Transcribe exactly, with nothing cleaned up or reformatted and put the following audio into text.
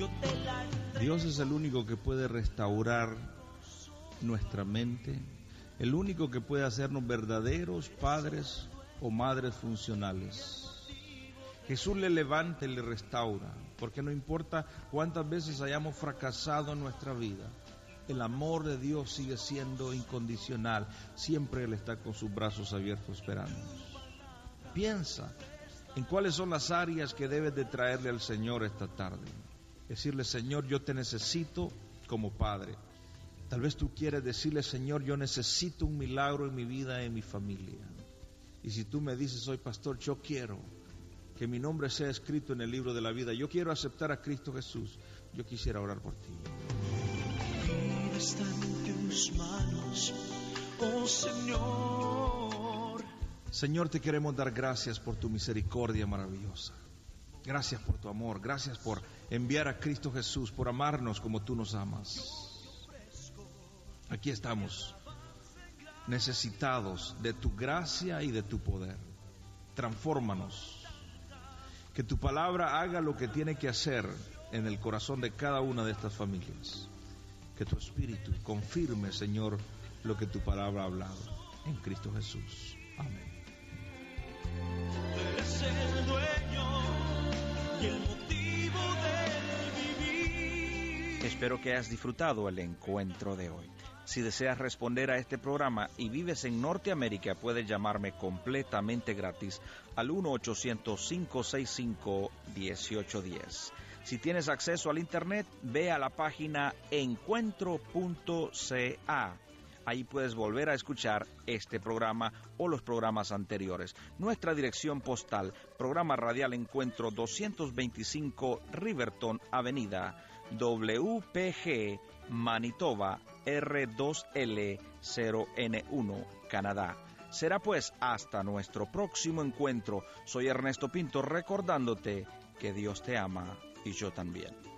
Dios es el único que puede restaurar nuestra mente, el único que puede hacernos verdaderos padres o madres funcionales. Jesús le levanta y le restaura, porque no importa cuántas veces hayamos fracasado en nuestra vida, el amor de Dios sigue siendo incondicional. Siempre Él está con sus brazos abiertos esperándonos. Piensa en cuáles son las áreas que debes de traerle al Señor esta tarde. Decirle: Señor, yo te necesito como Padre. Tal vez tú quieres decirle: Señor, yo necesito un milagro en mi vida, en mi familia. Y si tú me dices: soy pastor, yo quiero que mi nombre sea escrito en el libro de la vida, yo quiero aceptar a Cristo Jesús, yo quisiera orar por ti. Está en tus manos, oh Señor. Señor, te queremos dar gracias por tu misericordia maravillosa. Gracias por tu amor, gracias por enviar a Cristo Jesús, por amarnos como tú nos amas. Aquí estamos, necesitados de tu gracia y de tu poder. Transfórmanos. Que tu palabra haga lo que tiene que hacer en el corazón de cada una de estas familias. Que tu Espíritu confirme, Señor, lo que tu palabra ha hablado. En Cristo Jesús. Amén. Eres el dueño y el motivo del vivir. Espero que hayas disfrutado el encuentro de hoy. Si deseas responder a este programa y vives en Norteamérica, puedes llamarme completamente gratis al uno ochocientos, cinco seis cinco, uno ocho uno cero. Si tienes acceso al internet, ve a la página encuentro punto c a. Ahí puedes volver a escuchar este programa o los programas anteriores. Nuestra dirección postal: Programa Radial Encuentro doscientos veinticinco Riverton Avenida, W P G, Manitoba, R dos L cero N uno, Canadá. Será pues hasta nuestro próximo encuentro. Soy Ernesto Pinto, recordándote que Dios te ama y yo también.